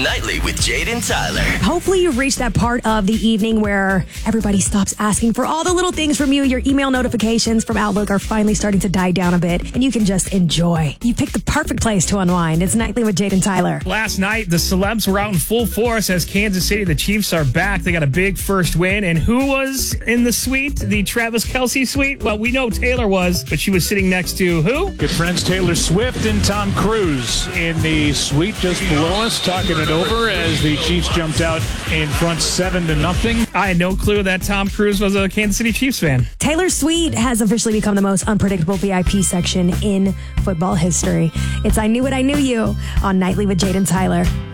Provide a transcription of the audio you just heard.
Nightly with Jade and Tyler. Hopefully you've reached that part of the evening where everybody stops asking for all the little things from you. Your email notifications from Outlook are finally starting to die down a bit, and you can just enjoy. You picked the perfect place to unwind. It's Nightly with Jade and Tyler. Last night, the celebs were out in full force as Kansas City, the Chiefs, are back. They got a big first win. And who was in the suite? The Travis Kelce suite? Well, we know Taylor was, but she was sitting next to who? Good friends Taylor Swift and Tom Cruise in the suite just below us, talking it over as the Chiefs jumped out in front 7-0. I had no clue that Tom Cruise was a Kansas City Chiefs fan. Taylor's suite has officially become the most unpredictable VIP section in football history. It's I Knew What I Knew You on Nightly with Jade and Tyler.